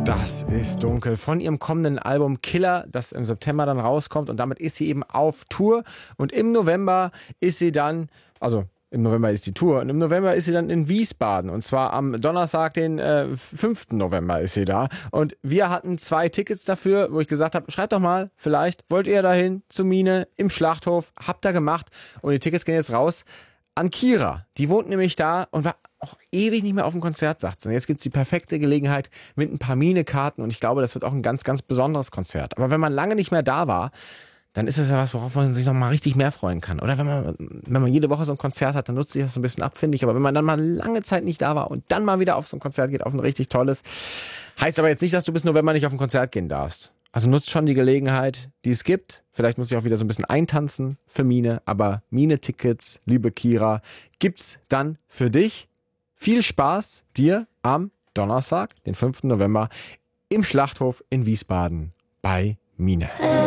Das ist dunkel von ihrem kommenden Album Killer, das im September dann rauskommt, und damit ist sie eben auf Tour, und im November ist sie dann, also im November ist die Tour, und im November ist sie dann in Wiesbaden, und zwar am Donnerstag, den 5. November ist sie da, und wir hatten 2 Tickets dafür, wo ich gesagt habe, schreibt doch mal, vielleicht wollt ihr dahin zu Mine im Schlachthof, habt ihr gemacht, und die Tickets gehen jetzt raus an Kira. Die wohnt nämlich da und war auch ewig nicht mehr auf dem Konzert, sagt sie. Und jetzt gibt es die perfekte Gelegenheit mit ein paar Mine-Karten, und ich glaube, das wird auch ein ganz, ganz besonderes Konzert. Aber wenn man lange nicht mehr da war, dann ist es ja was, worauf man sich noch mal richtig mehr freuen kann. Oder wenn man jede Woche so ein Konzert hat, dann nutzt sich das so ein bisschen ab, finde ich. Aber wenn man dann mal lange Zeit nicht da war und dann mal wieder auf so ein Konzert geht, auf ein richtig tolles, heißt aber jetzt nicht, dass du bis November nicht auf ein Konzert gehen darfst. Also nutzt schon die Gelegenheit, die es gibt. Vielleicht muss ich auch wieder so ein bisschen eintanzen für Mine. Aber Mine-Tickets, liebe Kira, gibt's dann für dich. Viel Spaß dir am Donnerstag, den 5. November, im Schlachthof in Wiesbaden bei Mine.